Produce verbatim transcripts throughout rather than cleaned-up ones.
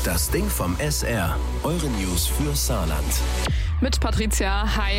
Das Ding vom S R. Eure News für Saarland. Mit Patricia, hi.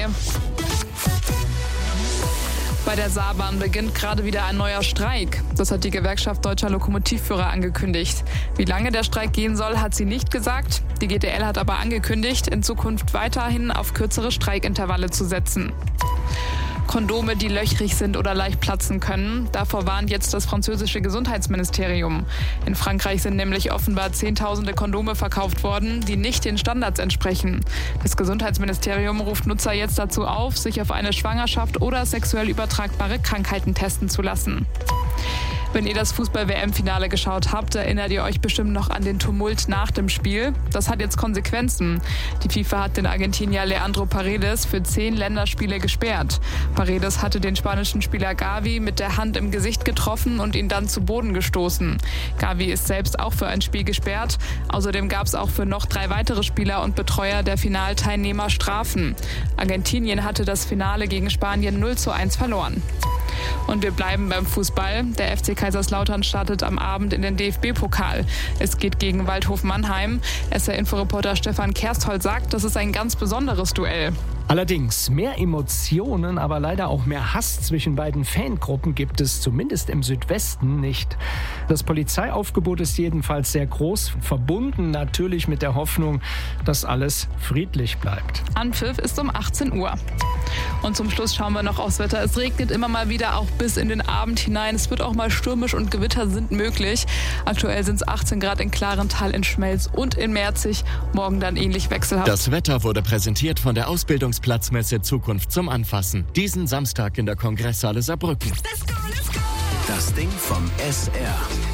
Bei der Saarbahn beginnt gerade wieder ein neuer Streik. Das hat die Gewerkschaft Deutscher Lokomotivführer angekündigt. Wie lange der Streik gehen soll, hat sie nicht gesagt. Die G D L hat aber angekündigt, in Zukunft weiterhin auf kürzere Streikintervalle zu setzen. Kondome, die löchrig sind oder leicht platzen können. Davor warnt jetzt das französische Gesundheitsministerium. In Frankreich sind nämlich offenbar Zehntausende Kondome verkauft worden, die nicht den Standards entsprechen. Das Gesundheitsministerium ruft Nutzer jetzt dazu auf, sich auf eine Schwangerschaft oder sexuell übertragbare Krankheiten testen zu lassen. Wenn ihr das Fußball-W M-Finale geschaut habt, erinnert ihr euch bestimmt noch an den Tumult nach dem Spiel. Das hat jetzt Konsequenzen. Die FIFA hat den Argentinier Leandro Paredes für zehn Länderspiele gesperrt. Paredes hatte den spanischen Spieler Gavi mit der Hand im Gesicht getroffen und ihn dann zu Boden gestoßen. Gavi ist selbst auch für ein Spiel gesperrt. Außerdem gab es auch für noch drei weitere Spieler und Betreuer der Finalteilnehmer Strafen. Argentinien hatte das Finale gegen Spanien null zu eins verloren. Und wir bleiben beim Fußball. Der F C Kaiserslautern startet am Abend in den D F B-Pokal. Es geht gegen Waldhof Mannheim. S R-Inforeporter Stefan Kersthold sagt, das ist ein ganz besonderes Duell. Allerdings mehr Emotionen, aber leider auch mehr Hass zwischen beiden Fangruppen gibt es zumindest im Südwesten nicht. Das Polizeiaufgebot ist jedenfalls sehr groß, verbunden natürlich mit der Hoffnung, dass alles friedlich bleibt. Anpfiff ist um achtzehn Uhr. Und zum Schluss schauen wir noch aufs Wetter. Es regnet immer mal wieder, auch bis in den Abend hinein. Es wird auch mal stürmisch und Gewitter sind möglich. Aktuell sind es achtzehn Grad in Klarental, in Schmelz und in Merzig. Morgen dann ähnlich wechselhaft. Das Wetter wurde präsentiert von der Ausbildungsplatzmesse Zukunft zum Anfassen. Diesen Samstag in der Kongresshalle Saarbrücken. Das Ding vom S R.